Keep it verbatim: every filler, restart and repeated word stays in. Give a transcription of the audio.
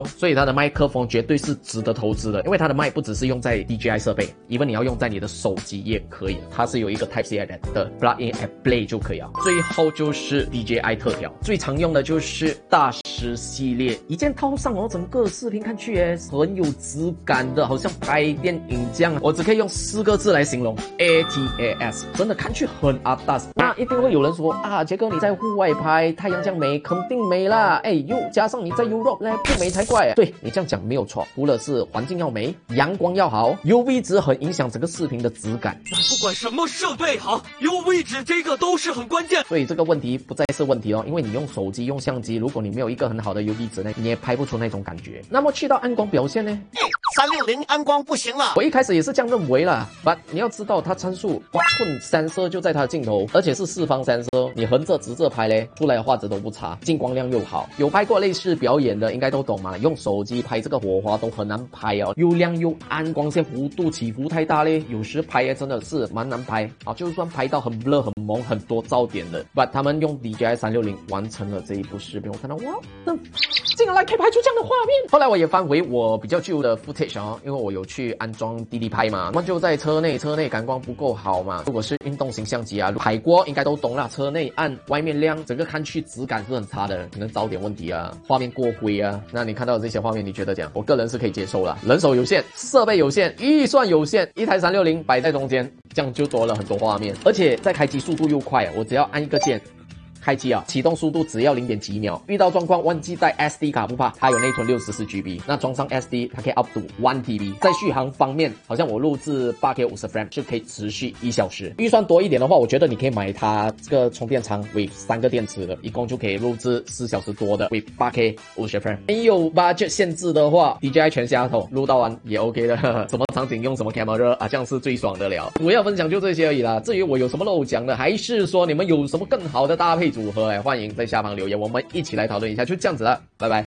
所以它的麦克风绝对是值得投资的，因为它的麦不只是用在 D J I 设备，因为你要用在你的手机也可以，它是有一个 Type C adapter 的 plug in and play 就可以了。最后就是 D J I 特调，最常用的就是大师系列，一件套上哦，整个视频看去诶很有质感的，好像拍电影这样。我只可以用四个字来形容 A T A S， 真的看去很阿达。那一定会有人说啊，杰哥你在户外拍，太阳这样美，肯定美啦。哎，又加上你在 Europe 呢，不美才怪啊。对你这样讲没有错，除了是环境要美，阳光要好 ，U V 值很影响整个视频的质感。 那不管什么设备好 ，U V 值这个都是很关键。 所以这个问题不再是问题哦，因为你用手机用相机，如果你没有一个很好的 U V 值呢，你也拍不出那种感觉。那么去到暗光表现呢？ 三六零暗光不行了。 我一开始也是这样认为啦 ，but 你要知道它参数八寸sensor就在它的镜头，而且是四方sensor，你横着直着拍嘞，出来的画质都不差，进光量又好。有拍过类似表演的应该都懂嘛，用手机拍这个火花都很难拍哦，又亮又暗，光线幅度起伏太大嘞，有时拍真的是蛮难拍啊，就算拍到很 blur 很蒙很多噪点的 ，but 他们用 D J I 三六零完成了这一部视频，我看到哇，这竟然可以拍出这样的画面。后来我也翻回我比较旧的 footage 哦，因为我有去安装滴滴拍嘛，那么就在车内，车内感光不够好嘛。如果是运动型相机啊，拍过应该都懂啦，车内暗，外面亮，整个看去质感是很差的，可能噪点问题啊，画面过灰啊。那你看到这些画面，你觉得怎样？我个人是可以接受啦，人手有限，设备有限，预算有限，一台三六零摆在中间，这样就多了很多画面，而且在开机速度又快，我只要按一个键。开机啊，启动速度只要零点几秒。遇到状况忘记带 S D 卡不怕，它有内存六十四 G B， 那装上 S D 它可以 up to 一 T B。在续航方面，好像我录制 八 K 五十 frame 是可以持续一小时。预算多一点的话，我觉得你可以买它这个充电仓 with 三个电池的，一共就可以录制四小时多的 with 八 K 五十 frame。没有 budget 限制的话 ，D J I 全下头录到完也 OK 的，呵呵什么场景用什么 camera 啊，这样是最爽的了。我要分享就这些而已啦。至于我有什么漏讲的，还是说你们有什么更好的搭配组合，哎，欢迎在下方留言，我们一起来讨论一下，就这样子了，拜拜。